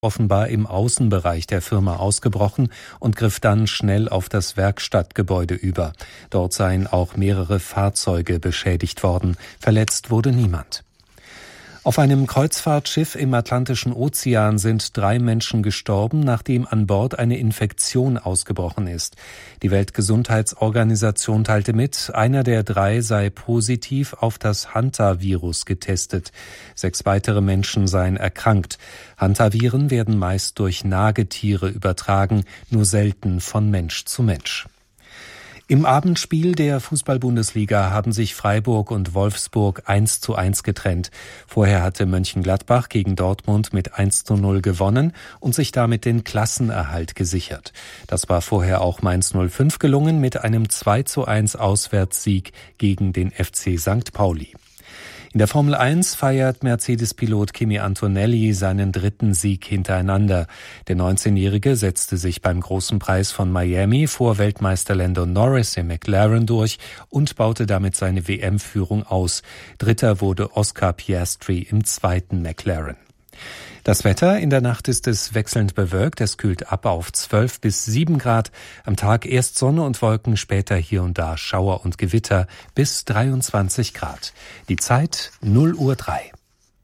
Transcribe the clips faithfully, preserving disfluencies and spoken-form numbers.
offenbar im Außenbereich der Firma ausgebrochen und griff dann schnell auf das Werkstattgebäude über. Dort seien auch mehrere Fahrzeuge beschädigt worden. Verletzt wurde niemand. Auf einem Kreuzfahrtschiff im Atlantischen Ozean sind drei Menschen gestorben, nachdem an Bord eine Infektion ausgebrochen ist. Die Weltgesundheitsorganisation teilte mit, einer der drei sei positiv auf das Hantavirus getestet. Sechs weitere Menschen seien erkrankt. Hantaviren werden meist durch Nagetiere übertragen, nur selten von Mensch zu Mensch. Im Abendspiel der Fußball-Bundesliga haben sich Freiburg und Wolfsburg eins zu eins getrennt. Vorher hatte Mönchengladbach gegen Dortmund mit eins zu null gewonnen und sich damit den Klassenerhalt gesichert. Das war vorher auch Mainz null fünf gelungen mit einem zwei zu eins Auswärtssieg gegen den F C Sankt Pauli. In der Formel eins feiert Mercedes-Pilot Kimi Antonelli seinen dritten Sieg hintereinander. Der neunzehnjährige setzte sich beim Großen Preis von Miami vor Weltmeister Lando Norris im McLaren durch und baute damit seine W M-Führung aus. Dritter wurde Oscar Piastri im zweiten McLaren. Das Wetter: In der Nacht ist es wechselnd bewölkt, es kühlt ab auf zwölf bis sieben Grad. Am Tag erst Sonne und Wolken, später hier und da Schauer und Gewitter bis dreiundzwanzig Grad. Die Zeit null Uhr drei.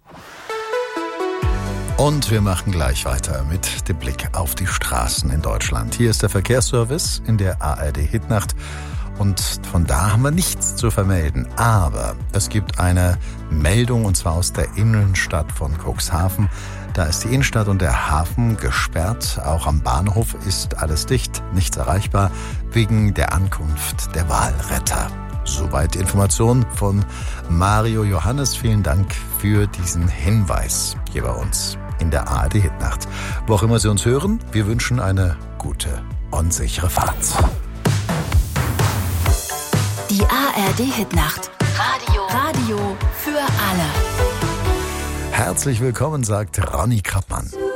Und wir machen gleich weiter mit dem Blick auf die Straßen in Deutschland. Hier ist der Verkehrsservice in der A R D-Hitnacht. Und von da haben wir nichts zu vermelden. Aber es gibt eine Meldung, und zwar aus der Innenstadt von Cuxhaven. Da ist die Innenstadt und der Hafen gesperrt. Auch am Bahnhof ist alles dicht, nichts erreichbar, wegen der Ankunft der Walretter. Soweit die Information von Mario Johannes. Vielen Dank für diesen Hinweis hier bei uns in der A R D-Hitnacht. Wo auch immer Sie uns hören, wir wünschen eine gute und sichere Fahrt. Die A R D-Hitnacht. Radio. Radio für alle. Herzlich willkommen, sagt Ronny Krappmann.